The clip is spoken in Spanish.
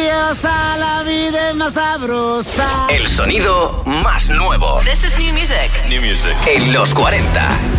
deliciosa, la vida es más sabrosa. El sonido más nuevo. This is new music. New music. En los 40.